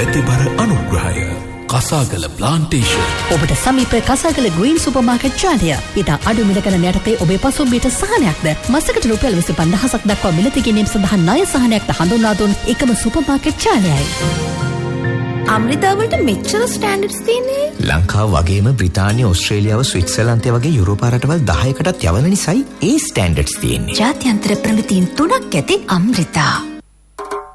නැතිබර අනුග්‍රහය කසාගල ප්ලාන්ටේෂන්. ඔබට සමීප කසාගල ග්‍රීන් සුපර්මාකට් ජාලය ඉතා අඩු මිල ගණන් යටතේ ඔබේ පසුම්බියට සහනයක්ද මසකට රුපියල් 25,000ක් දක්වා මිල තිගැනීම සඳහා ණය සහනයක්ද හඳුන්වා දුන් එකම සුපර්මාකට් ජාලයයි. අමෘතාවලට මෙච්චර ස්ටෑන්ඩඩ්ස් තියෙන්නේ ලංකාව වගේම බ්‍රිතාන්‍ය ඕස්ට්‍රේලියාව ස්විට්සර්ලන්තය වගේ යුරෝපා රටවල් 10කටත් යවන නිසායි ඒ ස්ටෑන්ඩඩ්ස් තියෙන්නේ. ජාත්‍යන්තර ප්‍රමිතීන් 3ක් ඇති අමෘතා.